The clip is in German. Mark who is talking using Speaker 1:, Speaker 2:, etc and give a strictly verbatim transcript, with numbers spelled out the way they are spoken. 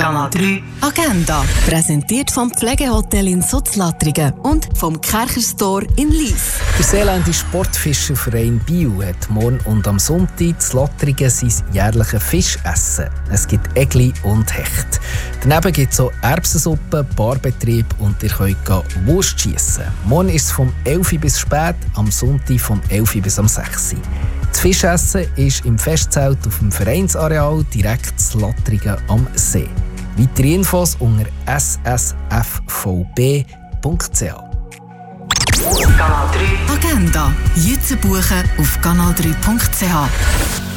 Speaker 1: Kanal drei Agenda.
Speaker 2: Präsentiert vom Pflegehotel in Sutzlattringen und vom Kercherstor in Lies.
Speaker 3: Der Seeländische Sportfischerverein Biel hat morgen und am Sonntag in Lattringen sein jährliches Fischessen. Es gibt Egli und Hecht. Daneben gibt es auch Erbsensuppe, Barbetrieb und ihr könnt Wurst schiessen. Morgen ist es vom elf Uhr bis spät, am Sonntag vom elf Uhr bis am sechs Uhr. Das Fischessen ist im Festzelt auf dem Vereinsareal direkt in Lattringen am See. Weitere Infos unter s s f v b punkt c h.
Speaker 1: Kanal drei Agenda. Jetzt buchen auf kanal drei punkt c h.